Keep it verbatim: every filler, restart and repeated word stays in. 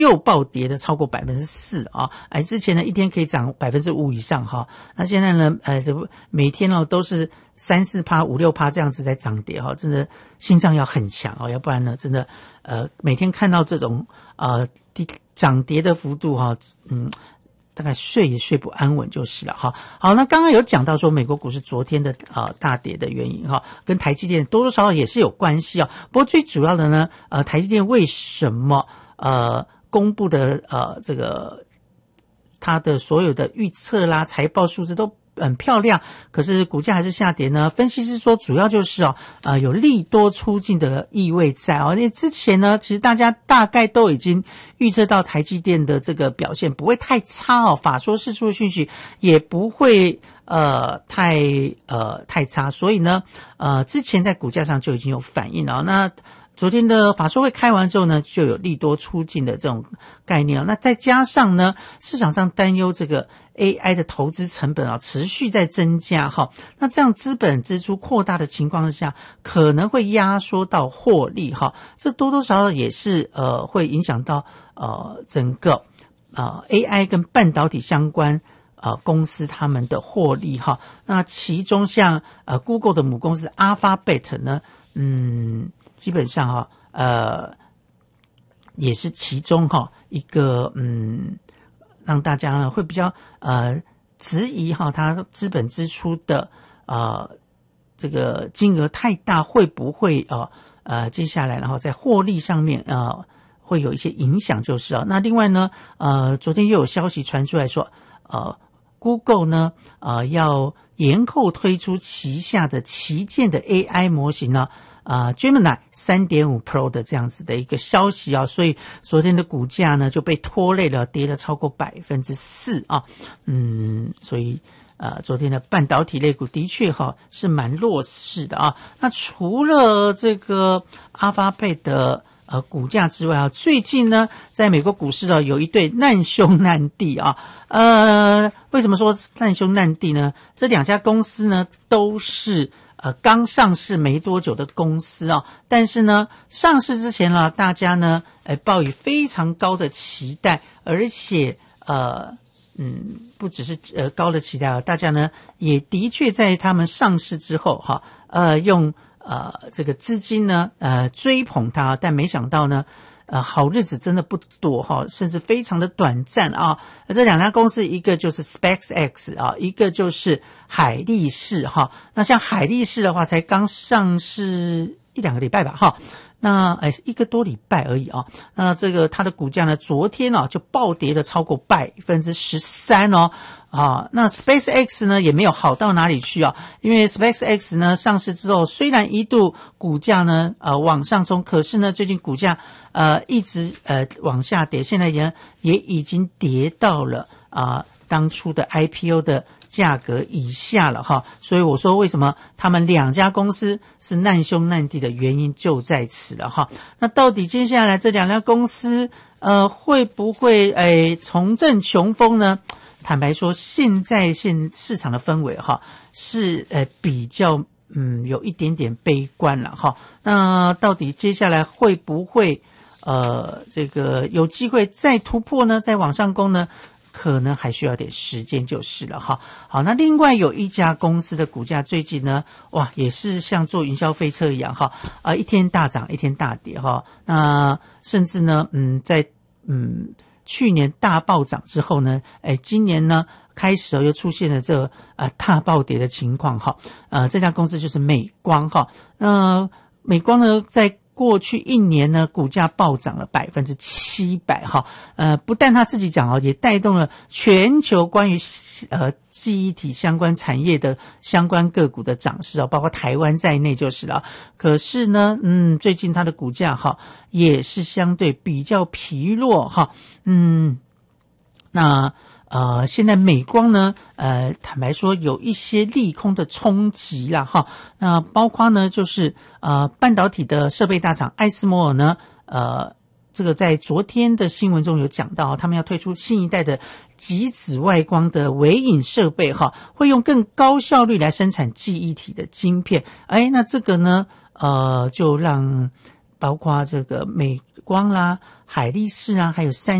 又暴跌的超过百分之四啊！哎，之前呢一天可以涨百分之五以上哈，那现在呢，呃，这每天哦都是三四趴、五六趴这样子在涨跌哈，真的心脏要很强哦，要不然呢，真的呃每天看到这种呃涨跌的幅度哈，嗯。大概睡也睡不安稳就是了哈。好，那刚刚有讲到说美国股市昨天的呃大跌的原因哈，跟台积电多多少少也是有关系啊。不过最主要的呢，呃，台积电为什么呃公布的呃这个它的所有的预测啦、财报数字都很漂亮，可是股价还是下跌呢？分析师说，主要就是哦，呃，有利多出尽的意味在哦。因为之前呢，其实大家大概都已经预测到台积电的这个表现不会太差哦，法说释出的讯息也不会呃太呃太差，所以呢，呃，之前在股价上就已经有反应了。那昨天的法说会开完之后呢，就有利多出尽的这种概念。那再加上呢，市场上担忧这个 A I 的投资成本啊持续在增加哈，那这样资本支出扩大的情况下，可能会压缩到获利哈，这多多少少也是呃会影响到呃整个呃 A I 跟半导体相关呃公司他们的获利哈。那其中像呃 Google 的母公司 Alphabet 呢，嗯。基本上哈、哦，呃，也是其中哈、哦、一个嗯，让大家呢会比较呃质疑哈、哦，它资本支出的呃这个金额太大，会不会呃呃接下来然后在获利上面呃会有一些影响，就是啊。那另外呢，呃，昨天又有消息传出来说，呃 ，Google 呢呃要延后推出旗下的旗舰的 A I 模型呢。啊、呃、Gemini 三点五 Pro 的这样子的一个消息啊，所以昨天的股价呢就被拖累了，跌了超过百分之四啊，嗯，所以呃昨天的半导体类股的确哈是蛮弱势的啊。那除了这个阿发贝的呃股价之外啊，最近呢在美国股市啊有一对难兄难弟啊，呃，为什么说难兄难弟呢？这两家公司呢都是。呃，刚上市没多久的公司啊，但是呢，上市之前呢，大家呢，呃，抱以非常高的期待，而且呃，嗯，不只是呃高的期待啊，大家呢也的确在他们上市之后哈，呃，用呃这个资金呢，呃追捧它，但没想到呢。呃，好日子真的不多哈，甚至非常的短暂啊。这两家公司，一个就是 SpaceX 啊，一个就是海力士哈。那像海力士的话，才刚上市一两个礼拜吧哈。那哎，一个多礼拜而已啊。那这个它的股价呢，昨天啊就暴跌了超过百分之十三哦。啊，那 SpaceX 呢也没有好到哪里去啊，因为 SpaceX 呢上市之后，虽然一度股价呢呃往上冲，可是呢最近股价呃一直呃往下跌，现在也也已经跌到了啊、呃、当初的 I P O 的价格以下了哈，所以我说为什么他们两家公司是难兄难弟的原因就在此了哈。那到底接下来这两家公司呃会不会诶重振雄风呢？坦白说，现在现市场的氛围哈是呃比较嗯有一点点悲观了哈。那到底接下来会不会呃这个有机会再突破呢？再往上攻呢？可能还需要点时间就是了哈。好，那另外有一家公司的股价最近呢，哇，也是像坐云霄飞车一样哈，啊、呃，一天大涨，一天大跌哈。那甚至呢，嗯，在嗯。去年大暴涨之后呢，哎，今年呢开始又出现了这个呃大暴跌的情况哈。呃，这家公司就是美光哈。那、呃、美光呢，在过去一年呢，股价暴涨了百分之七百哈。呃，不但他自己涨哦，也带动了全球关于呃记忆体相关产业的相关个股的涨势哦，包括台湾在内就是了。可是呢，嗯，最近它的股价哈也是相对比较疲弱哈。嗯，那呃，现在美光呢，呃，坦白说有一些利空的冲击啦哈。那包括呢，就是呃，半导体的设备大厂艾斯摩尔呢，呃，这个在昨天的新闻中有讲到，他们要推出新一代的极紫外光的微影设备哈，会用更高效率来生产记忆体的晶片。哎，那这个呢，呃，就让包括这个美光啦、海力士啊，还有三